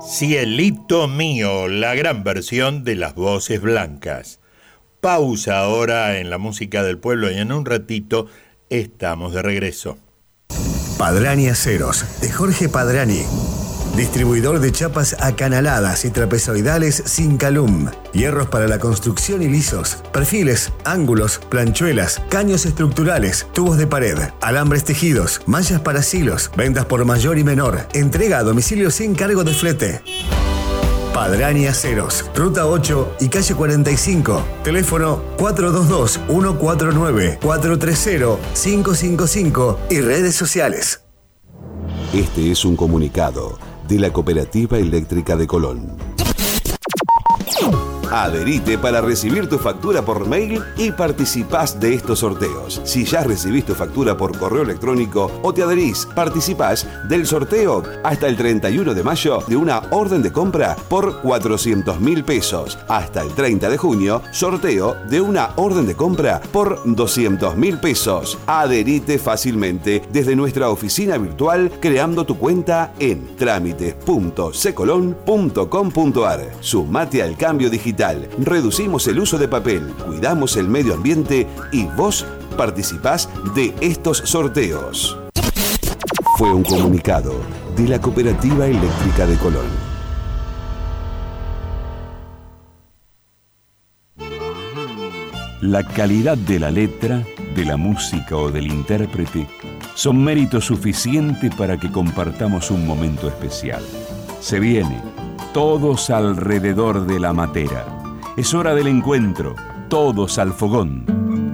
Cielito mío, la gran versión de las voces blancas. Pausa ahora en la música del pueblo y en un ratito estamos de regreso. Padrani Aceros, de Jorge Padrani. Distribuidor de chapas acanaladas y trapezoidales sin calum. Hierros para la construcción y lisos. Perfiles, ángulos, planchuelas, caños estructurales, tubos de pared, alambres tejidos, mallas para silos. Ventas por mayor y menor. Entrega a domicilio sin cargo de flete. Padrani Aceros, Ruta 8 y Calle 45. Teléfono 422-149-430-555 y redes sociales. Este es un comunicado de la Cooperativa Eléctrica de Colón. Adherite para recibir tu factura por mail y participás de estos sorteos. Si ya recibís tu factura por correo electrónico o te adherís, participás del sorteo hasta el 31 de mayo de una orden de compra por 400.000 pesos. Hasta el 30 de junio, sorteo de una orden de compra por 200.000 pesos. Adherite fácilmente desde nuestra oficina virtual creando tu cuenta en trámites.secolon.com.ar. Sumate al cambio digital. Reducimos el uso de papel, cuidamos el medio ambiente y vos participás de estos sorteos. Fue un comunicado de la Cooperativa Eléctrica de Colón. La calidad de la letra, de la música o del intérprete son mérito suficiente para que compartamos un momento especial. Se viene todos alrededor de la matera. Es hora del encuentro, todos al fogón.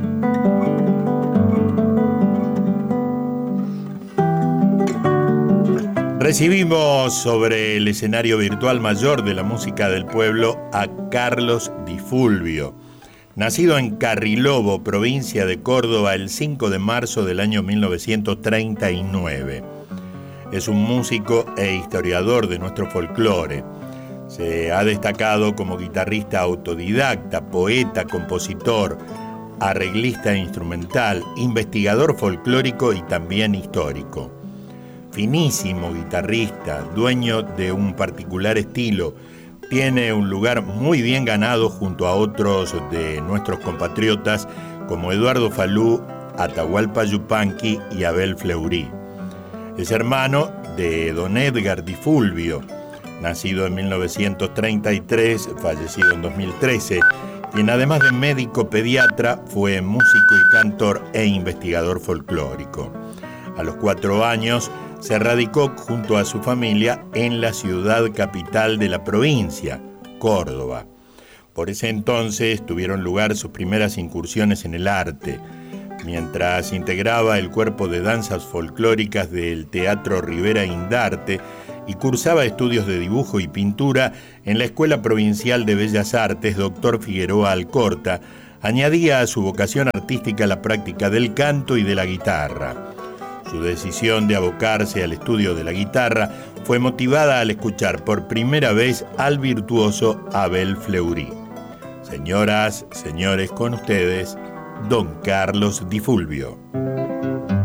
Recibimos sobre el escenario virtual mayor de la música del pueblo a Carlos Di Fulvio. Nacido en Carrilobo, provincia de Córdoba, el 5 de marzo del año 1939. Es un músico e historiador de nuestro folclore. Se ha destacado como guitarrista autodidacta, poeta, compositor, arreglista instrumental, investigador folclórico y también histórico. Finísimo guitarrista, dueño de un particular estilo, tiene un lugar muy bien ganado junto a otros de nuestros compatriotas como Eduardo Falú, Atahualpa Yupanqui y Abel Fleury. Es hermano de don Edgar Di Fulvio, nacido en 1933, fallecido en 2013, quien además de médico pediatra fue músico y cantor e investigador folclórico. A los 4 años se radicó junto a su familia en la ciudad capital de la provincia, Córdoba. Por ese entonces tuvieron lugar sus primeras incursiones en el arte, mientras integraba el cuerpo de danzas folclóricas del Teatro Rivera Indarte y cursaba estudios de dibujo y pintura en la Escuela Provincial de Bellas Artes Dr. Figueroa Alcorta, añadía a su vocación artística la práctica del canto y de la guitarra. Su decisión de abocarse al estudio de la guitarra fue motivada al escuchar por primera vez al virtuoso Abel Fleury. Señoras, señores, con ustedes, don Carlos Di Fulvio.